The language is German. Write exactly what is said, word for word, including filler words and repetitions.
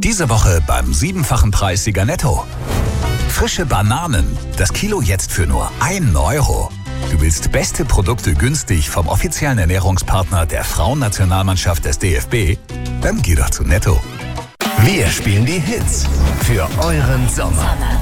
Diese Woche beim siebenfachen Preissieger Netto. Frische Bananen, das Kilo jetzt für nur einen Euro. Du willst beste Produkte günstig vom offiziellen Ernährungspartner der Frauennationalmannschaft des D F B? Dann geh doch zu Netto. Wir spielen die Hits für euren Sommer.